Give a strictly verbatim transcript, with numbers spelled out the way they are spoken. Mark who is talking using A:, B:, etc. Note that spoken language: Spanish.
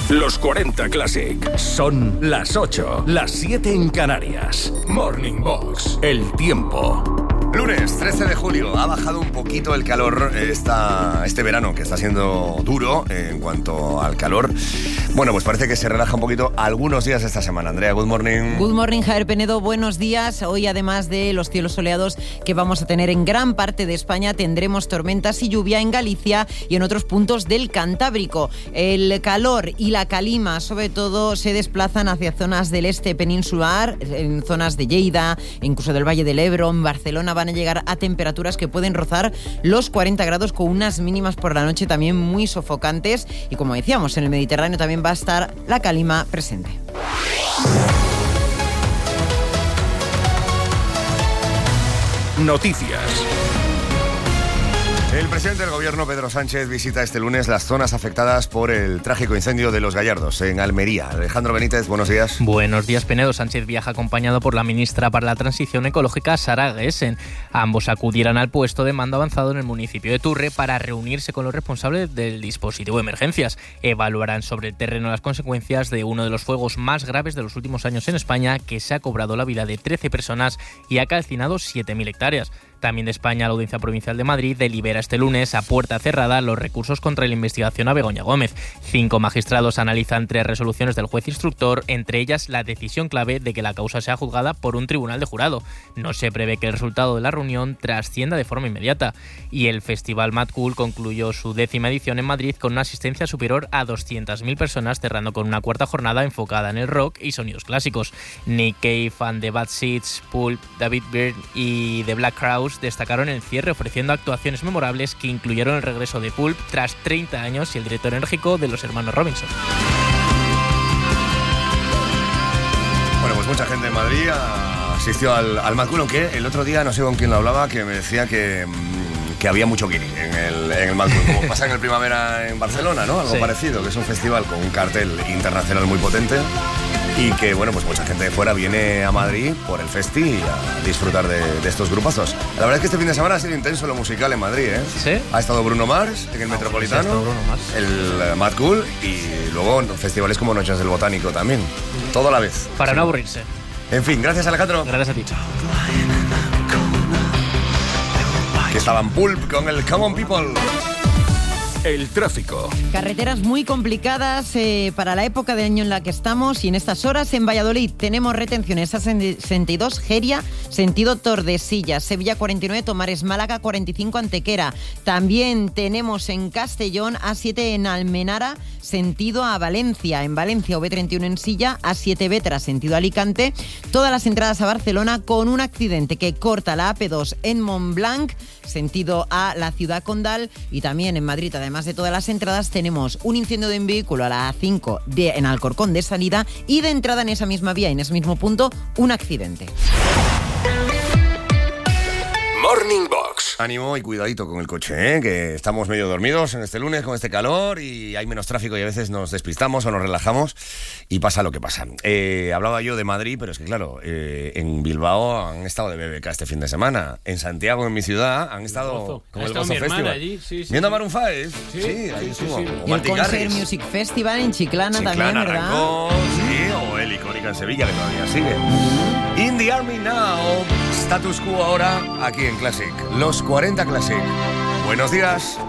A: Los cuarenta Classic. Son las ocho, las siete en Canarias. Morning Box. El tiempo.
B: Lunes trece de julio, ha bajado un poquito el calor esta, este verano, que está siendo duro en cuanto al calor. Bueno, pues parece que se relaja un poquito algunos días esta semana. Andrea, good morning.
C: Good morning, Javier Penedo, buenos días. Hoy, además de los cielos soleados que vamos a tener en gran parte de España, tendremos tormentas y lluvia en Galicia y en otros puntos del Cantábrico. El calor y la calima, sobre todo, se desplazan hacia zonas del este peninsular, en zonas de Lleida, incluso del Valle del Ebro, en Barcelona, van a llegar a temperaturas que pueden rozar los cuarenta grados, con unas mínimas por la noche también muy sofocantes. Y como decíamos, en el Mediterráneo también va a estar la calima presente.
A: Noticias.
B: El presidente del gobierno, Pedro Sánchez, visita este lunes las zonas afectadas por el trágico incendio de Los Gallardos, en Almería. Alejandro Benítez, buenos días.
D: Buenos días, Penedo. Sánchez viaja acompañado por la ministra para la Transición Ecológica, Sara Gessen. Ambos acudirán al puesto de mando avanzado en el municipio de Turre para reunirse con los responsables del dispositivo de emergencias. Evaluarán sobre el terreno las consecuencias de uno de los fuegos más graves de los últimos años en España, que se ha cobrado la vida de trece personas y ha calcinado siete mil hectáreas. También de España, la Audiencia Provincial de Madrid delibera este lunes a puerta cerrada los recursos contra la investigación a Begoña Gómez. Cinco magistrados analizan tres resoluciones del juez instructor, entre ellas la decisión clave de que la causa sea juzgada por un tribunal de jurado. No se prevé que el resultado de la reunión trascienda de forma inmediata. Y el Festival Mad Cool concluyó su décima edición en Madrid con una asistencia superior a doscientas mil personas, cerrando con una cuarta jornada enfocada en el rock y sonidos clásicos. Nick Cave and the Bad Seeds, Pulp, David Byrne y The Black Crowes destacaron el cierre, ofreciendo actuaciones memorables que incluyeron el regreso de Pulp tras treinta años y el directo enérgico de los hermanos Robinson.
B: Bueno, pues mucha gente en Madrid asistió al, al Mad Cool, aunque el otro día, no sé con quién lo hablaba, que me decía que, que había mucho guiri en el, en el Mad Cool, como pasa en el Primavera en Barcelona, ¿no? Algo sí. Parecido, que es un festival con un cartel internacional muy potente. Y que, bueno, pues mucha gente de fuera viene a Madrid por el festi y a disfrutar de, de estos grupazos. La verdad es que este fin de semana ha sido intenso lo musical en Madrid, ¿eh?
D: ¿Sí?
B: Ha estado Bruno Mars en el ah, Metropolitano, sí, Bruno Mars. El Mad Cool y luego festivales como Noches del Botánico también. Todo a la vez.
D: Para sí. no aburrirse.
B: En fin, gracias, Alejandro.
D: Gracias a ti.
B: Que estaban Pulp con el Come On People.
A: El tráfico.
C: Carreteras muy complicadas eh, para la época de año en la que estamos, y en estas horas en Valladolid tenemos retenciones a sesenta y dos Geria, sentido Tordesillas, Sevilla cuarenta y nueve, Tomares, Málaga cuarenta y cinco, Antequera. También tenemos en Castellón A siete en Almenara, sentido a Valencia. En Valencia O B treinta y uno en Silla, A siete Vetra, sentido Alicante. Todas las entradas a Barcelona con un accidente que corta la A P dos en Montblanc, sentido a la ciudad condal. Y también en Madrid, además de todas las entradas, tenemos un incendio de un vehículo a la A cinco de, en Alcorcón de salida, y de entrada en esa misma vía, en ese mismo punto, un accidente.
A: Morning Box.
B: Ánimo y cuidadito con el coche, ¿eh? Que estamos medio dormidos en este lunes con este calor y hay menos tráfico y a veces nos despistamos o nos relajamos y pasa lo que pasa. Eh, hablaba yo de Madrid, pero es que claro, eh, en Bilbao han estado de B B K este fin de semana. En Santiago, en mi ciudad, han estado con el Gozo Festival. Allí, sí, sí,
D: ¿viendo
B: sí. Maroon cinco? Sí, sí, ahí
C: sí,
B: estuvo.
C: sí, sí. Y el Concert Music Festival en Chiclana,
B: Chiclana
C: también, ¿verdad?
B: Arrancó, sí, o el Icónica en Sevilla, que todavía sigue. In the Army Now, status quo ahora, aquí en Classic. Los cuarenta Classic. Buenos días.